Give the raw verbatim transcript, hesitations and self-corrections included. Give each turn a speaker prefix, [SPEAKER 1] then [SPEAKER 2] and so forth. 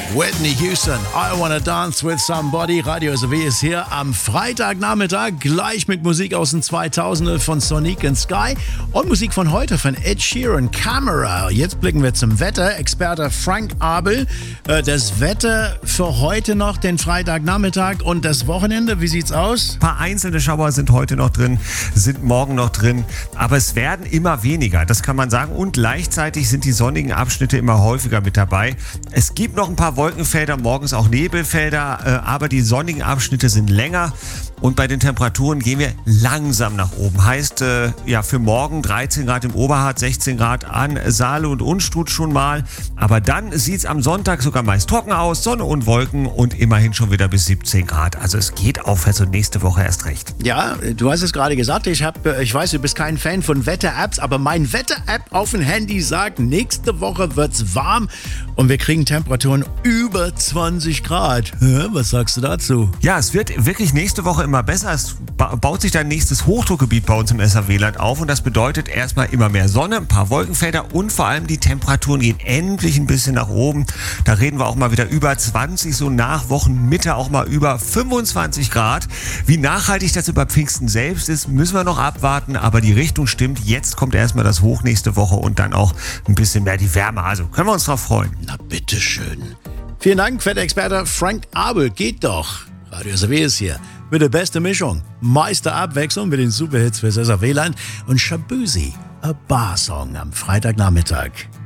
[SPEAKER 1] Whitney Houston, I Wanna Dance With Somebody. Radio S W ist hier am Freitagnachmittag, gleich mit Musik aus den zweitausender von Sonic and Sky und Musik von heute von Ed Sheeran, Camera. Jetzt blicken wir zum Wetter. Experte Frank Abel, äh, das Wetter für heute noch, den Freitagnachmittag und das Wochenende, wie sieht's aus?
[SPEAKER 2] Ein paar einzelne Schauer sind heute noch drin, sind morgen noch drin, aber es werden immer weniger, das kann man sagen, und gleichzeitig sind die sonnigen Abschnitte immer häufiger mit dabei. Es gibt noch ein paar Wolkenfelder, morgens auch Nebelfelder, äh, aber die sonnigen Abschnitte sind länger und bei den Temperaturen gehen wir langsam nach oben. Heißt, äh, ja, für morgen dreizehn Grad im Oberharz, sechzehn Grad an Saale und Unstrut schon mal, aber dann sieht es am Sonntag sogar meist trocken aus, Sonne und Wolken und immerhin schon wieder bis siebzehn Grad. Also es geht aufwärts und nächste Woche erst recht.
[SPEAKER 1] Ja, du hast es gerade gesagt, ich, hab, ich weiß, du bist kein Fan von Wetter-Apps, aber mein Wetter-App auf dem Handy sagt, nächste Woche wird's warm und wir kriegen Temperaturen über zwanzig Grad. Was sagst du dazu?
[SPEAKER 2] Ja, es wird wirklich nächste Woche immer besser. Es ba- baut sich ein nächstes Hochdruckgebiet bei uns im S R W-Land auf und das bedeutet erstmal immer mehr Sonne, ein paar Wolkenfelder und vor allem die Temperaturen gehen endlich ein bisschen nach oben. Da reden wir auch mal wieder über zwanzig, so nach Wochenmitte auch mal über fünfundzwanzig Grad. Wie nachhaltig das über Pfingsten selbst ist, müssen wir noch abwarten, aber die Richtung stimmt. Jetzt kommt erstmal das Hoch nächste Woche und dann auch ein bisschen mehr die Wärme. Also können wir uns drauf freuen.
[SPEAKER 1] Na bitteschön. Vielen Dank, Wetterexperte Frank Abel. Geht doch. Radio S R W ist hier mit der besten Mischung. Meiste Abwechslung mit den Superhits fürs S R W-Land und Shabuzi, a Bar-Song am Freitagnachmittag.